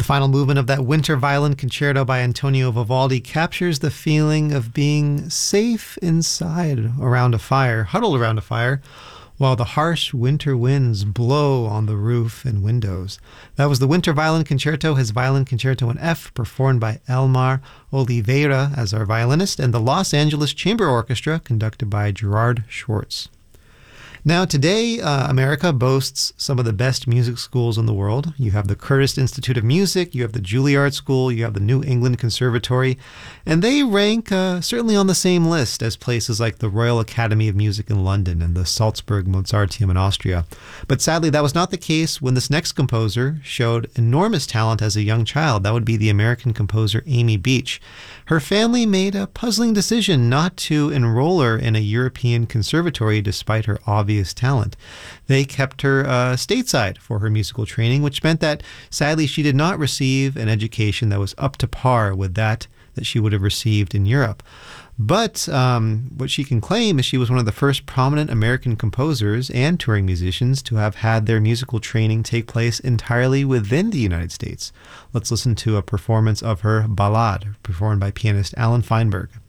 The final movement of that Winter Violin Concerto by Antonio Vivaldi captures the feeling of being safe inside around a fire, huddled around a fire, while the harsh winter winds blow on the roof and windows. That was the Winter Violin Concerto, his Violin Concerto in F, performed by Elmar Oliveira as our violinist, and the Los Angeles Chamber Orchestra, conducted by Gerard Schwartz. Now, today, America boasts some of the best music schools in the world. You have the Curtis Institute of Music, you have the Juilliard School, you have the New England Conservatory, and they rank certainly on the same list as places like the Royal Academy of Music in London and the Salzburg Mozarteum in Austria. But sadly, that was not the case when this next composer showed enormous talent as a young child. That would be the American composer Amy Beach. Her family made a puzzling decision not to enroll her in a European conservatory despite her obvious talent. They kept her stateside for her musical training, which meant that, sadly, she did not receive an education that was up to par with that she would have received in Europe. But what she can claim is she was one of the first prominent American composers and touring musicians to have had their musical training take place entirely within the United States. Let's listen to a performance of her Ballade, performed by pianist Alan Feinberg.